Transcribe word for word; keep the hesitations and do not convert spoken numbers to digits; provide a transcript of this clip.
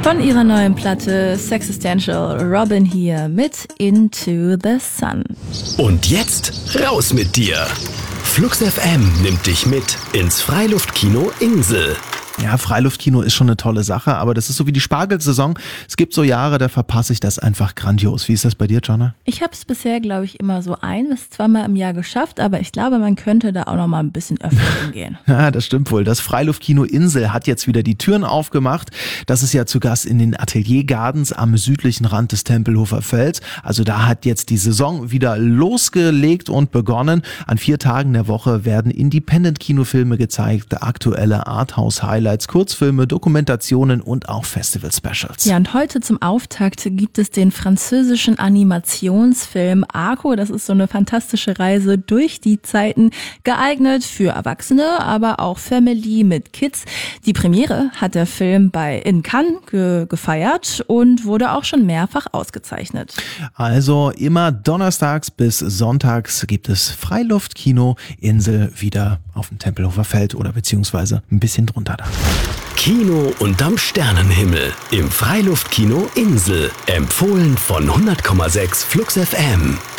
Von ihrer neuen Platte Sexistential, Robin hier mit Into the Sun. Und jetzt raus mit dir! Flux F M nimmt dich mit ins Freiluftkino Insel. Ja, Freiluftkino ist schon eine tolle Sache, aber das ist so wie die Spargelsaison. Es gibt so Jahre, da verpasse ich das einfach grandios. Wie ist das bei dir, Jonna? Ich habe es bisher, glaube ich, immer so ein bis zweimal im Jahr geschafft, aber ich glaube, man könnte da auch noch mal ein bisschen öfter hingehen. Ja, das stimmt wohl. Das Freiluftkino Insel hat jetzt wieder die Türen aufgemacht. Das ist ja zu Gast in den Atelier Gardens am südlichen Rand des Tempelhofer Felds. Also da hat jetzt die Saison wieder losgelegt und begonnen. An vier Tagen der Woche werden Independent-Kinofilme gezeigt, aktuelle Arthouse-Highlights, Kurzfilme, Dokumentationen und auch Festival-Specials. Ja, und heute zum Auftakt gibt es den französischen Animationsfilm Arco. Das ist so eine fantastische Reise durch die Zeiten, geeignet für Erwachsene, aber auch Family mit Kids. Die Premiere hat der Film bei in Cannes ge- gefeiert und wurde auch schon mehrfach ausgezeichnet. Also immer donnerstags bis sonntags gibt es Freiluftkino Insel wieder auf dem Tempelhofer Feld oder beziehungsweise ein bisschen drunter da. Kino unterm Sternenhimmel im Freiluftkino Insel. Empfohlen von hundert Komma sechs Flux F M.